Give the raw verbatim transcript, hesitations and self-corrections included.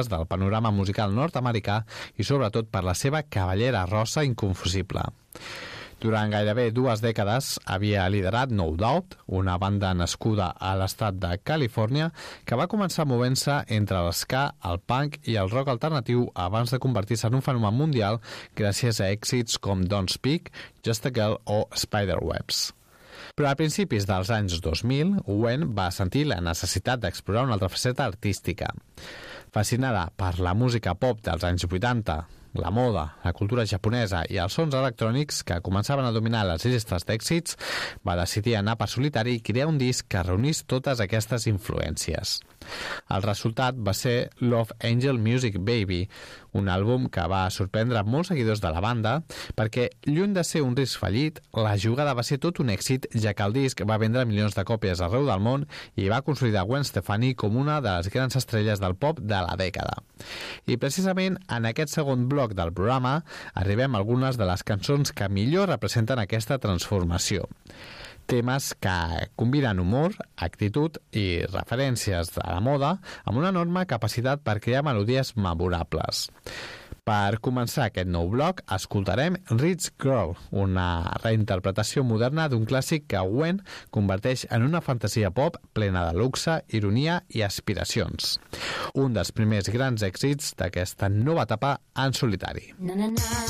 del panorama musical nord-americà i sobretot per la seva cavallera rossa inconfusible. Durant gairebé dues dècades havia liderat No Doubt, una banda nascuda a l'estat de Califòrnia que va començar movent-se entre l'esca, el punk i el rock alternatiu abans de convertir-se en un fenomen mundial gràcies a èxits com Don't Speak, Just a Girl o Spiderwebs. Però a principis dels anys dos mil, Gwen va sentir la necessitat d'explorar una altra faceta artística. Fascinada per la música pop dels anys vuitanta, la moda, la cultura japonesa i els sons electrònics que començaven a dominar les llistes d'èxits, va decidir anar per solitari i crear un disc que reunís totes aquestes influències. El resultat va ser Love Angel Music Baby, un àlbum que va sorprendre molts seguidors de la banda perquè, lluny de ser un risc fallit, la jugada va ser tot un èxit, ja que el disc va vendre milions de còpies arreu del món i va consolidar Gwen Stefani com una de les grans estrelles del pop de la dècada. I precisament en aquest segon bloc del programa arribem a algunes de les cançons que millor representen aquesta transformació. Temes que combinen humor, actitud i referències de la moda amb una enorme capacitat per crear melodies memorables. Per començar aquest nou bloc, escoltarem Rich Girl, una reinterpretació moderna d'un clàssic que Gwen converteix en una fantasia pop plena de luxe, ironia i aspiracions. Un dels primers grans èxits d'aquesta nova etapa en solitari. Na, na, na.